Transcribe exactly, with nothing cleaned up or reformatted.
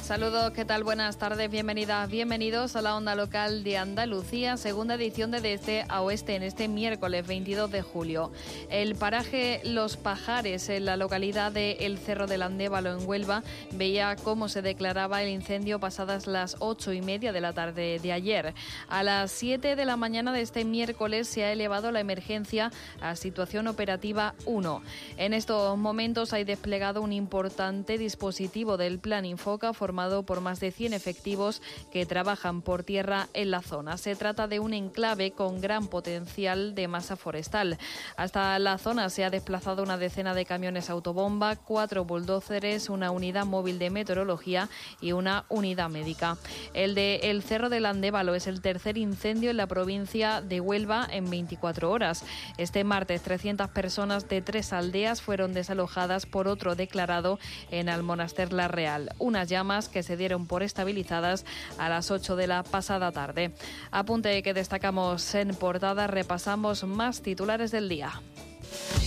Saludos, ¿qué tal? Buenas tardes, bienvenidas, bienvenidos a la onda local de Andalucía, segunda edición de De Este a Oeste en este miércoles veintidós de julio. El paraje Los Pajares, en la localidad de El Cerro del Andévalo, en Huelva, veía cómo se declaraba el incendio pasadas las ocho y media de la tarde de ayer. A las siete de la mañana de este miércoles se ha elevado la emergencia a situación operativa uno. En estos momentos hay desplegado un importante dispositivo del Plan Infoca, formado por más de cien efectivos que trabajan por tierra en la zona. Se trata de un enclave con gran potencial de masa forestal. Hasta la zona se ha desplazado una decena de camiones autobomba, cuatro bulldozers, una unidad móvil de meteorología y una unidad médica. El de El Cerro del Andévalo es el tercer incendio en la provincia de Huelva en veinticuatro horas. Este martes, trescientas personas de tres aldeas fueron desalojadas por otro declarado en Almonaster La Real. Unas llamas que se dieron por estabilizadas a las ocho de la pasada tarde. Apunte que destacamos en portada, repasamos más titulares del día.